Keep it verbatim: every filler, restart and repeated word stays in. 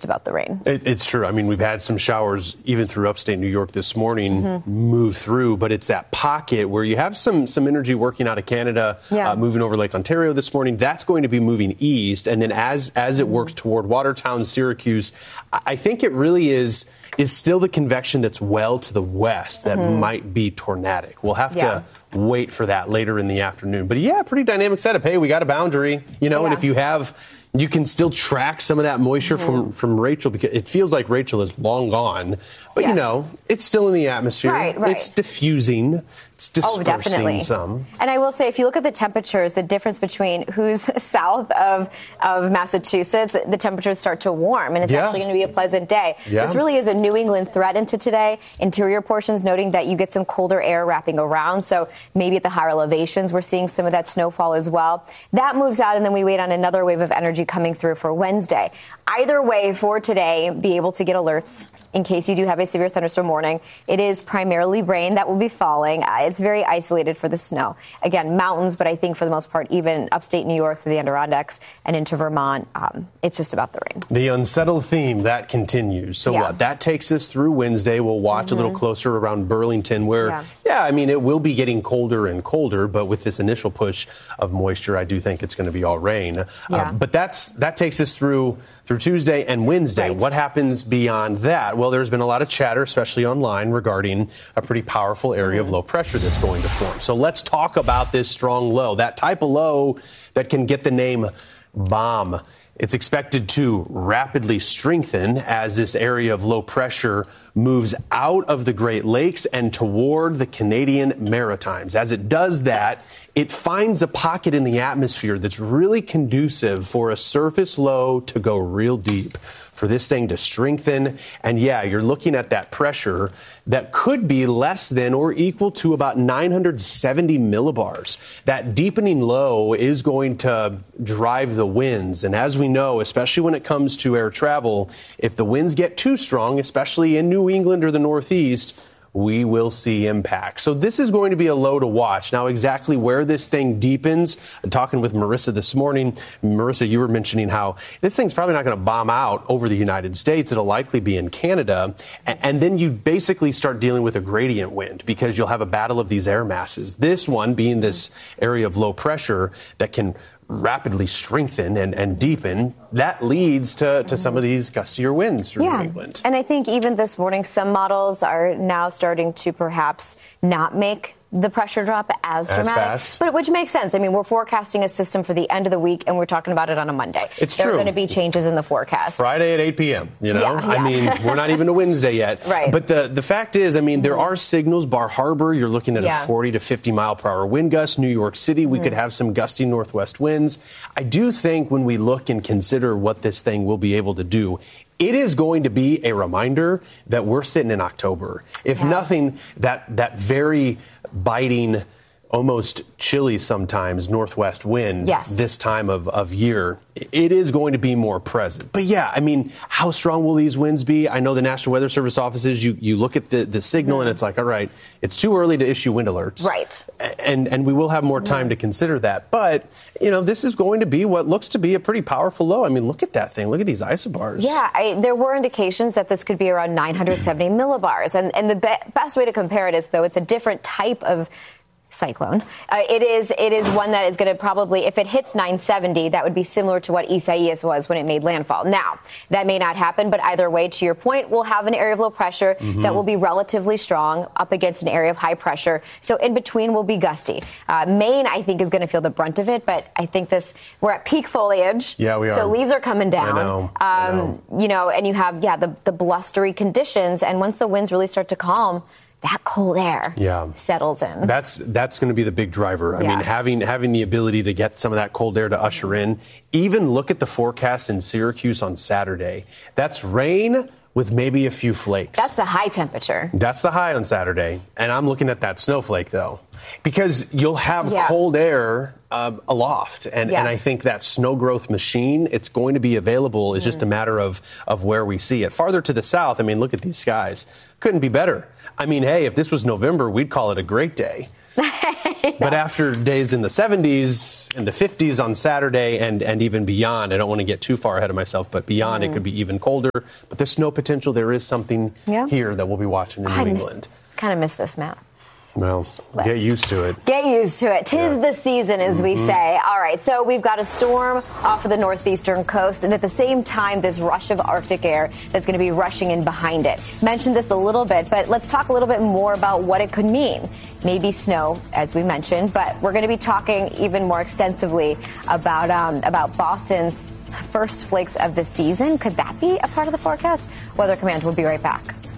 just about the rain. It, it's true. I mean, we've had some showers even through upstate New York this morning mm-hmm. move through, but it's that pocket where you have some some energy working out of Canada, yeah. uh, moving over Lake Ontario this morning. That's going to be moving east, and then as as it mm-hmm. works toward Watertown, Syracuse, I think it really is is still the convection that's well to the west that mm-hmm. might be tornadic. We'll have yeah. to wait for that later in the afternoon. But yeah, pretty dynamic setup. Hey, we got a boundary, you know, yeah. and if you have, you can still track some of that moisture mm-hmm. from, from Rachel, because it feels like Rachel is long gone. But, yeah. you know, it's still in the atmosphere. Right, right. It's diffusing. It's dispersing oh, definitely. some. And I will say, if you look at the temperatures, the difference between who's south of, of Massachusetts, the temperatures start to warm, and it's yeah. actually going to be a pleasant day. Yeah. This really is a New England threat into today. Interior portions noting that you get some colder air wrapping around, so maybe at the higher elevations we're seeing some of that snowfall as well. That moves out, and then we wait on another wave of energy coming through for Wednesday. Either way, for today, be able to get alerts in case you do have a severe thunderstorm warning. It is primarily rain that will be falling. Uh, it's very isolated for the snow. Again, mountains, but I think for the most part, even upstate New York through the Adirondacks and into Vermont, um, it's just about the rain. The unsettled theme, that continues. So yeah. what? That takes us through Wednesday. We'll watch mm-hmm. a little closer around Burlington where, yeah. yeah, I mean, it will be getting colder and colder, but with this initial push of moisture, I do think it's going to be all rain. Yeah. Uh, but that's that takes us through through Tuesday and Wednesday. Right. What happens beyond that? Well, there's been a lot of chatter, especially online, regarding a pretty powerful area mm-hmm. of low pressure that's going to form. So let's talk about this strong low, that type of low that can get the name bomb. It's expected to rapidly strengthen as this area of low pressure moves out of the Great Lakes and toward the Canadian Maritimes. As it does that, it finds a pocket in the atmosphere that's really conducive for a surface low to go real deep, for this thing to strengthen. And yeah, you're looking at that pressure that could be less than or equal to about nine hundred seventy millibars. That deepening low is going to drive the winds. And as we know, especially when it comes to air travel, if the winds get too strong, especially in New England or the Northeast, we will see impact. So this is going to be a low to watch. Now, exactly where this thing deepens, I'm talking with Marissa this morning. Marissa, you were mentioning how this thing's probably not going to bomb out over the United States. It'll likely be in Canada. And then you basically start dealing with a gradient wind because you'll have a battle of these air masses. This one being this area of low pressure that can rapidly strengthen and, and deepen, that leads to, to some of these gustier winds through yeah. New England. And I think even this morning, some models are now starting to perhaps not make the pressure drop as, as dramatic, fast. But which makes sense. I mean, we're forecasting a system for the end of the week, and we're talking about it on a Monday. It's there true. There are going to be changes in the forecast. Friday at eight p.m., you know? Yeah, yeah. I mean, we're not even to Wednesday yet. Right. But the, the fact is, I mean, there are signals. Bar Harbor, you're looking at yeah. a forty to fifty mile per hour wind gust. New York City, we mm. could have some gusty northwest winds. I do think when we look and consider what this thing will be able to do, it is going to be a reminder that we're sitting in October. If yeah. nothing, that that very biting, almost chilly sometimes northwest wind yes. this time of, of year, it is going to be more present. But yeah, I mean, how strong will these winds be? I know the National Weather Service offices, you, you look at the, the signal mm-hmm. and it's like, all right, it's too early to issue wind alerts. Right. And and we will have more time mm-hmm. to consider that. But, you know, this is going to be what looks to be a pretty powerful low. I mean, look at that thing. Look at these isobars. Yeah, I, there were indications that this could be around nine hundred seventy millibars. And, and the be- best way to compare it is, though, it's a different type of cyclone. Uh, it is it is one that is going to probably, if it hits nine seventy, that would be similar to what Isaias was when it made landfall. Now, that may not happen, but either way, to your point, we'll have an area of low pressure mm-hmm. that will be relatively strong up against an area of high pressure. So in between will be gusty. Uh, Maine, I think, is going to feel the brunt of it, but I think this, we're at peak foliage. Yeah, we are. So leaves are coming down. I know. Um, I know. You know, and you have, yeah, the, the blustery conditions. And once the winds really start to calm, that cold air yeah. settles in. That's that's going to be the big driver. I yeah. mean, having having the ability to get some of that cold air to usher in. Even look at the forecast in Syracuse on Saturday. That's rain with maybe a few flakes. That's the high temperature. That's the high on Saturday. And I'm looking at that snowflake, though, because you'll have yeah. cold air uh, aloft. And, yes. and I think that snow growth machine, it's going to be available. It's mm. just a matter of, of where we see it. Farther to the south, I mean, look at these skies. Couldn't be better. I mean, hey, if this was November, we'd call it a great day. But after days in the seventies and the fifties on Saturday and, and even beyond, I don't want to get too far ahead of myself, but beyond mm. it could be even colder. But the snow potential, there is something yeah. here that we'll be watching in New I England. Kind of miss this, Matt. Well, get used to it. Get used to it. Tis yeah. the season, as mm-hmm. we say. All right, so we've got a storm off of the northeastern coast, and at the same time, this rush of Arctic air that's going to be rushing in behind it. Mentioned this a little bit, but let's talk a little bit more about what it could mean. Maybe snow, as we mentioned, but we're going to be talking even more extensively about um, about Boston's first flakes of the season. Could that be a part of the forecast? Weather Command will be right back.